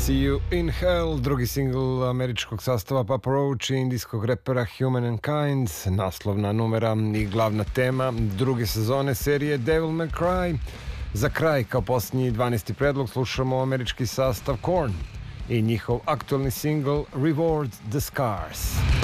See You in Hell, drugi singl američkog sastava Papa Roach i indijskog repera Humankind, naslovna numera i glavna tema druge sezone serije Devil May Cry. Za kraj, kao posljednji 12. predlog, slušamo američki sastav Korn i njihov aktualni singl Reward the Scars.